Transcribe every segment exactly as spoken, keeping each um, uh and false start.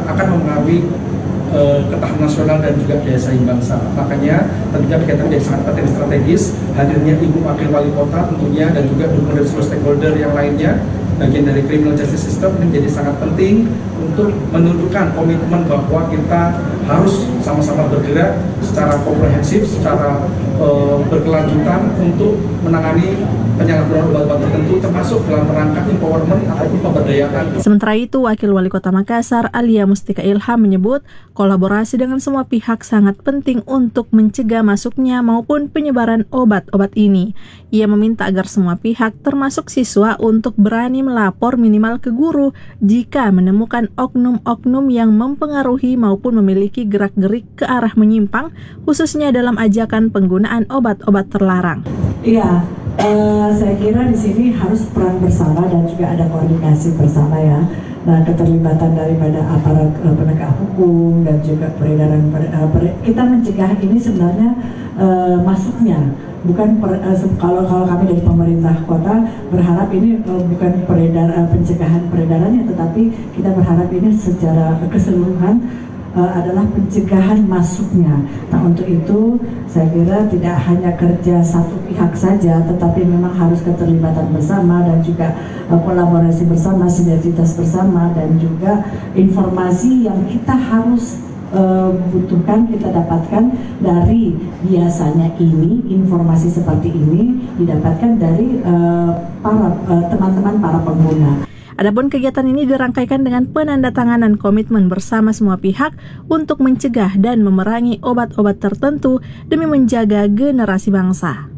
akan mempengaruhi uh, ketahanan nasional dan juga daya saing bangsa. Makanya tentunya kegiatan menjadi sangat penting strategis, hadirnya Ibu Wakil Wali Kota tentunya dan juga dukungan dari seluruh stakeholder yang lainnya, bagian dari criminal justice system ini menjadi sangat penting untuk menunjukkan komitmen bahwa kita harus sama-sama bergerak secara komprehensif, secara uh, berkelanjutan untuk menangani penyalahgunaan obat-obat tertentu termasuk dalam rangka empowerment ataupun pemberdayaan. Sementara itu, Wakil Wali Kota Makassar Alia Mustika Ilham menyebut kolaborasi dengan semua pihak sangat penting untuk mencegah masuknya maupun penyebaran obat-obat ini. Ia meminta agar semua pihak termasuk siswa untuk berani melapor minimal ke guru jika menemukan oknum-oknum yang mempengaruhi maupun memiliki gerak-gerik ke arah menyimpang, khususnya dalam ajakan penggunaan obat-obat terlarang. Iya, uh, saya kira di sini harus peran bersama dan juga ada koordinasi bersama ya. Nah, keterlibatan daripada aparat uh, penegak hukum dan juga peredaran uh, per, kita mencegah ini sebenarnya uh, masuknya. Bukan per, uh, kalau kalau kami dari pemerintah kota berharap ini uh, bukan peredar uh, pencegahan peredarannya, tetapi kita berharap ini secara keseluruhan uh, adalah pencegahan masuknya. Nah, untuk itu saya kira tidak hanya kerja satu pihak saja, tetapi memang harus keterlibatan bersama dan juga uh, kolaborasi bersama, sinergitas bersama, dan juga informasi yang kita harus Uh, butuhkan kita dapatkan dari biasanya ini informasi seperti ini didapatkan dari uh, para uh, teman-teman para pengguna. Adapun kegiatan ini dirangkaikan dengan penandatanganan komitmen bersama semua pihak untuk mencegah dan memerangi obat-obat tertentu demi menjaga generasi bangsa.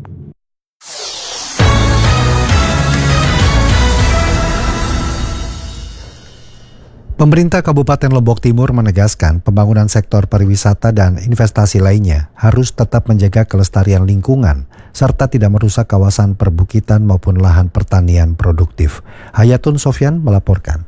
Pemerintah Kabupaten Lombok Timur menegaskan pembangunan sektor pariwisata dan investasi lainnya harus tetap menjaga kelestarian lingkungan serta tidak merusak kawasan perbukitan maupun lahan pertanian produktif. Hayatun Sofyan melaporkan.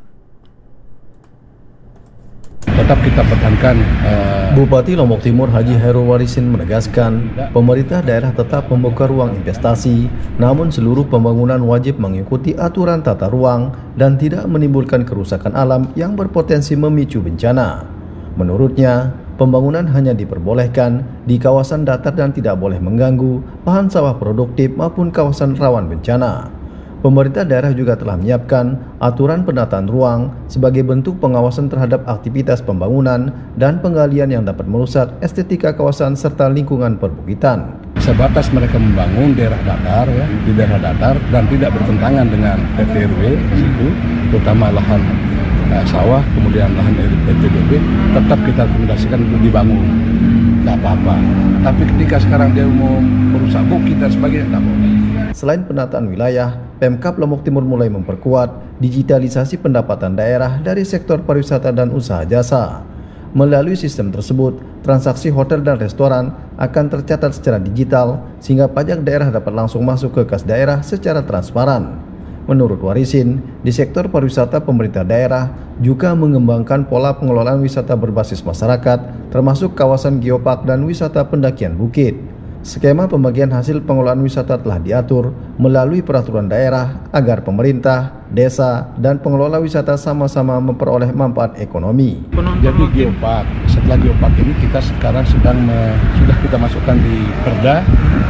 Tetap kita pertahankan. Uh... Bupati Lombok Timur Haji Hairul Warisin menegaskan pemerintah daerah tetap membuka ruang investasi, namun seluruh pembangunan wajib mengikuti aturan tata ruang dan tidak menimbulkan kerusakan alam yang berpotensi memicu bencana. Menurutnya, pembangunan hanya diperbolehkan di kawasan datar dan tidak boleh mengganggu lahan sawah produktif maupun kawasan rawan bencana. Pemerintah daerah juga telah menyiapkan aturan penataan ruang sebagai bentuk pengawasan terhadap aktivitas pembangunan dan penggalian yang dapat merusak estetika kawasan serta lingkungan perbukitan. Sebatas mereka membangun daerah datar, ya, di daerah datar dan tidak bertentangan dengan R T R W di situ, terutama lahan eh, sawah, kemudian lahan R T B B, tetap kita rekomendasikan untuk dibangun. Tidak apa-apa. Tapi ketika sekarang dia mau merusak bukit dan sebagainya, tidak boleh. Selain penataan wilayah, Pemkab Lombok Timur mulai memperkuat digitalisasi pendapatan daerah dari sektor pariwisata dan usaha jasa. Melalui sistem tersebut, transaksi hotel dan restoran akan tercatat secara digital sehingga pajak daerah dapat langsung masuk ke kas daerah secara transparan. Menurut Warisin, di sektor pariwisata pemerintah daerah juga mengembangkan pola pengelolaan wisata berbasis masyarakat, termasuk kawasan geopark dan wisata pendakian bukit. Skema pembagian hasil pengelolaan wisata telah diatur melalui peraturan daerah agar pemerintah, desa, dan pengelola wisata sama-sama memperoleh manfaat ekonomi. Jadi geopark, setelah geopark ini kita sekarang sedang me, sudah kita masukkan di perda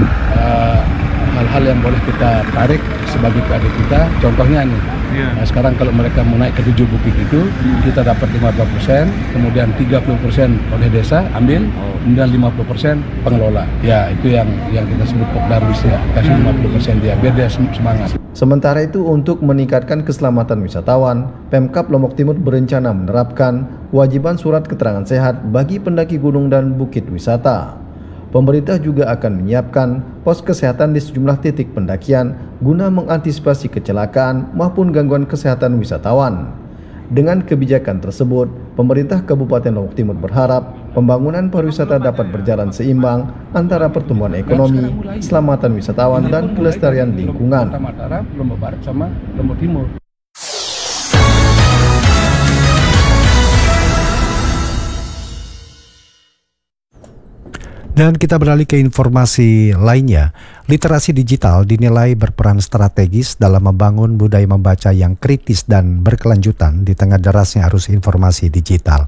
uh, hal-hal yang boleh kita tarik sebagai P A D kita. Contohnya nih, yeah. Nah, sekarang kalau mereka mau naik ke tujuh bukit itu, hmm. kita dapat lima puluh persen, kemudian tiga puluh persen oleh desa ambil, oh. kemudian lima puluh persen pengelola. Ya, itu yang yang kita sebut Pokdarwis ya, kasih lima puluh persen dia, biar dia semangat. Sementara itu, untuk meningkatkan keselamatan wisatawan, Pemkab Lombok Timur berencana menerapkan kewajiban surat keterangan sehat bagi pendaki gunung dan bukit wisata. Pemerintah juga akan menyiapkan pos kesehatan di sejumlah titik pendakian guna mengantisipasi kecelakaan maupun gangguan kesehatan wisatawan. Dengan kebijakan tersebut, pemerintah Kabupaten Lombok Timur berharap pembangunan pariwisata dapat berjalan seimbang antara pertumbuhan ekonomi, keselamatan wisatawan, dan kelestarian lingkungan. Lombok Barat sama Lombok Timur. Dan kita beralih ke informasi lainnya. Literasi digital dinilai berperan strategis dalam membangun budaya membaca yang kritis dan berkelanjutan di tengah derasnya arus informasi digital.